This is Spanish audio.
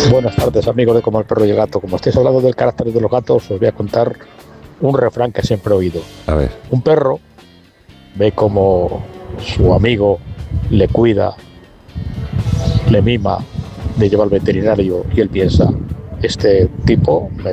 Buenas tardes, amigos de Como el Perro y el Gato. Como estáis hablando del carácter de los gatos, os voy a contar un refrán que siempre he oído. A ver. Un perro ve como su amigo le cuida, le mima, le lleva al veterinario y él piensa, este tipo me